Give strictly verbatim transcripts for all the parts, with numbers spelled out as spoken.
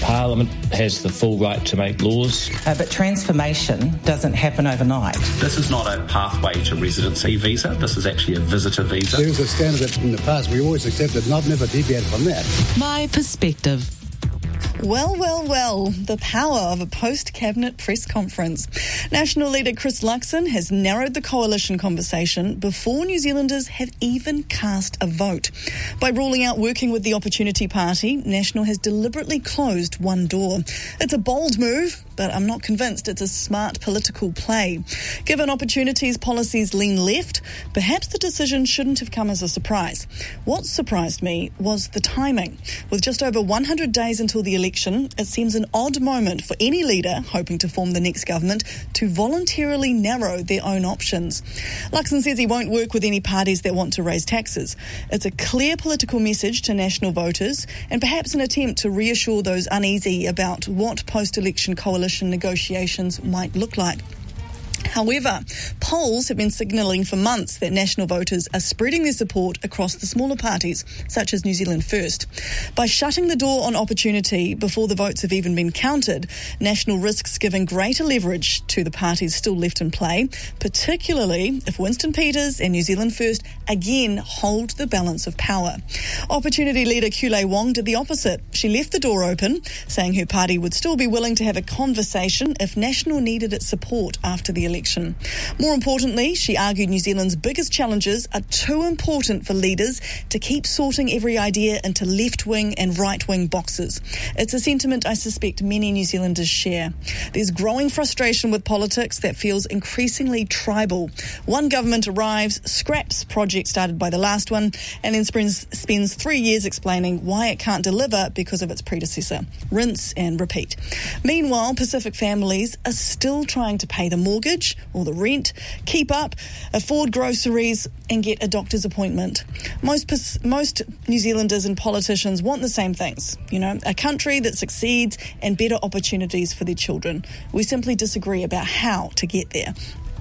Parliament has the full right to make laws. Uh, but transformation doesn't happen overnight. This is not a pathway to residency visa. This is actually a visitor visa. There was a standard that in the past we always accepted, and I've never deviated from that. My perspective. Well, well, well, the power of a post-cabinet press conference. National leader Chris Luxon has narrowed the coalition conversation before New Zealanders have even cast a vote. By ruling out working with the Opportunity Party, National has deliberately closed one door. It's a bold move, but I'm not convinced it's a smart political play. Given Opportunity's policies lean left, perhaps the decision shouldn't have come as a surprise. What surprised me was the timing. With just over one hundred days until the election, it seems an odd moment for any leader hoping to form the next government to voluntarily narrow their own options. Luxon says he won't work with any parties that want to raise taxes. It's a clear political message to National voters and perhaps an attempt to reassure those uneasy about what post-election coalition negotiations might look like. However, polls have been signalling for months that National voters are spreading their support across the smaller parties, such as New Zealand First. By shutting the door on Opportunity before the votes have even been counted, National risks giving greater leverage to the parties still left in play, particularly if Winston Peters and New Zealand First again hold the balance of power. Opportunity leader Kulei Wong did the opposite. She left the door open, saying her party would still be willing to have a conversation if National needed its support after the election. More importantly, she argued New Zealand's biggest challenges are too important for leaders to keep sorting every idea into left-wing and right-wing boxes. It's a sentiment I suspect many New Zealanders share. There's growing frustration with politics that feels increasingly tribal. One government arrives, scraps projects started by the last one, and then spends, spends three years explaining why it can't deliver because of its predecessor. Rinse and repeat. Meanwhile, Pacific families are still trying to pay the mortgage or the rent, keep up, afford groceries and get a doctor's appointment. Most most New Zealanders and politicians want the same things, you know, a country that succeeds and better opportunities for their children. We simply disagree about how to get there.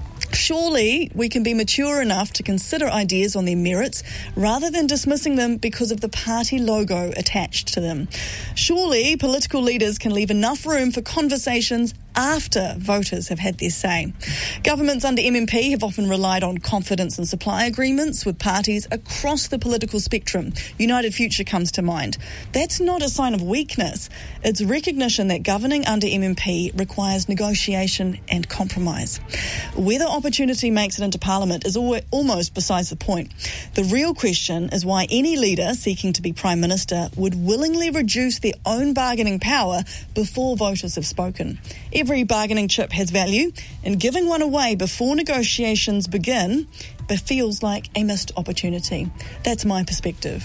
Surely we can be mature enough to consider ideas on their merits rather than dismissing them because of the party logo attached to them. Surely political leaders can leave enough room for conversations after voters have had their say. Governments under M M P have often relied on confidence and supply agreements with parties across the political spectrum. United Future comes to mind. That's not a sign of weakness. It's recognition that governing under M M P requires negotiation and compromise. Whether Opportunity makes it into Parliament is al- almost besides the point. The real question is why any leader seeking to be Prime Minister would willingly reduce their own bargaining power before voters have spoken. Every bargaining chip has value, and giving one away before negotiations begin but feels like a missed opportunity. That's my perspective.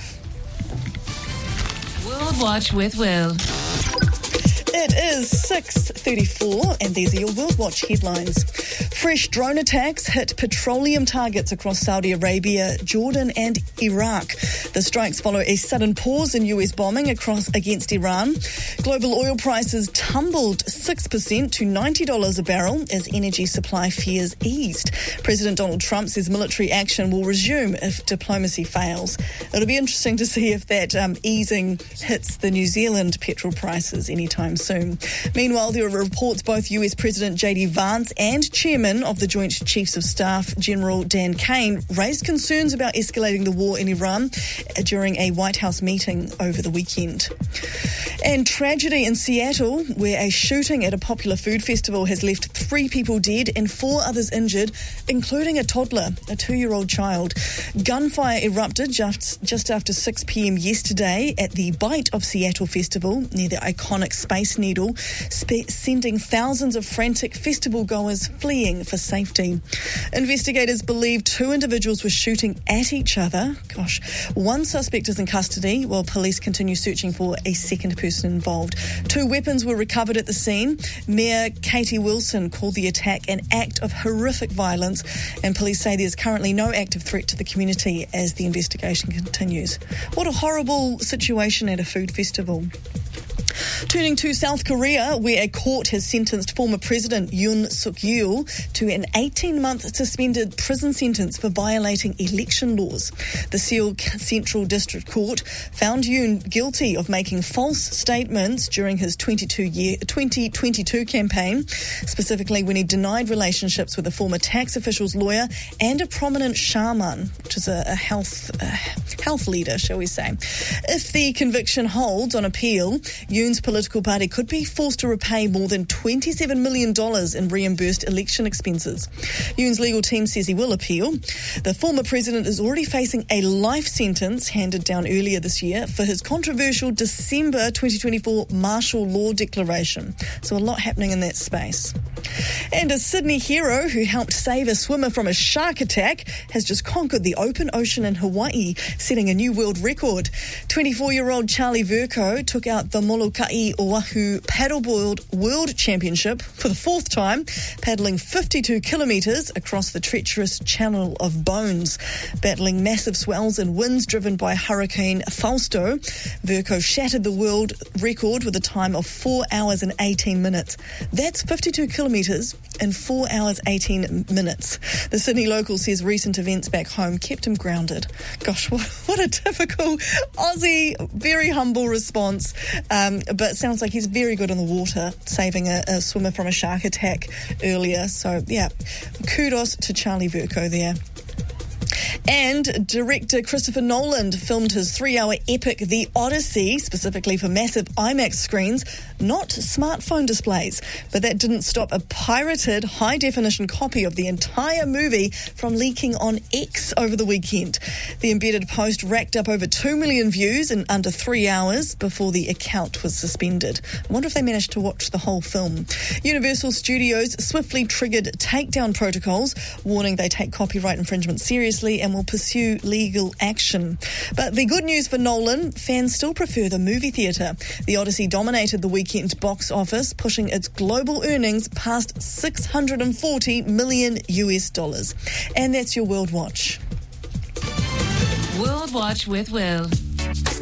World Watch with Will. It is six thirty-four and these are your World Watch headlines. Fresh drone attacks hit petroleum targets across Saudi Arabia, Jordan and Iraq. The strikes follow a sudden pause in U S bombing across against Iran. Global oil prices tumbled six percent to ninety dollars a barrel as energy supply fears eased. President Donald Trump says military action will resume if diplomacy fails. It'll be interesting to see if that um, easing hits the New Zealand petrol prices anytime soon. Meanwhile, there are reports both U S President J D Vance and Chairman of the Joint Chiefs of Staff, General Dan Kane, raised concerns about escalating the war in Iran during a White House meeting over the weekend. And tragedy in Seattle, where a shooting at a popular food festival has left three people dead and four others injured, including a toddler, a two-year-old child. Gunfire erupted just, just after six p.m. yesterday at the Bite of Seattle Festival near the iconic Space Needle, spe- sending thousands of frantic festival goers fleeing for safety. Investigators believe two individuals were shooting at each other. Gosh, one suspect is in custody while police continue searching for a second person involved. Two weapons were recovered at the scene. Mayor Katie Wilson called the attack an act of horrific violence, and police say there's currently no active threat to the community as the investigation continues. What a horrible situation at a food festival. Turning to South Korea, where a court has sentenced former President Yoon Suk-yeol to an eighteen-month suspended prison sentence for violating election laws. The Seoul Central District Court found Yoon guilty of making false statements during his twenty-two year, twenty twenty-two campaign, specifically when he denied relationships with a former tax official's lawyer and a prominent shaman, which is a, a health a health leader, shall we say. If the conviction holds on appeal, Yoon's political party could be forced to repay more than twenty-seven million dollars in reimbursed election expenses. Yoon's legal team says he will appeal. The former president is already facing a life sentence handed down earlier this year for his controversial December twenty twenty-four martial law declaration. So a lot happening in that space. And a Sydney hero who helped save a swimmer from a shark attack has just conquered the open ocean in Hawaii, setting a new world record. twenty-four-year-old Charlie Vercoe took out the Molokai Oahu Paddleboard World Championship for the fourth time, paddling fifty-two kilometres across the treacherous Channel of Bones. Battling massive swells and winds driven by Hurricane Fausto, Vercoe shattered the world record with a time of four hours and eighteen minutes. That's fifty-two kilometres in four hours eighteen minutes. The Sydney local says recent events back home kept him grounded. Gosh, what, what a typical Aussie, very humble response. Um, but sounds like he's very good on the water, saving a, a swimmer from a shark attack earlier. So, yeah, kudos to Charlie Vercoe there. And director Christopher Nolan filmed his three-hour epic The Odyssey, specifically for massive IMAX screens, not smartphone displays. But that didn't stop a pirated high-definition copy of the entire movie from leaking on X over the weekend. The embedded post racked up over two million views in under three hours before the account was suspended. I wonder if they managed to watch the whole film. Universal Studios swiftly triggered takedown protocols, warning they take copyright infringement seriously and will pursue legal action. But the good news for Nolan, fans still prefer the movie theatre. The Odyssey dominated the weekend box office, pushing its global earnings past six hundred forty million US dollars. And that's your World Watch. World Watch with Will.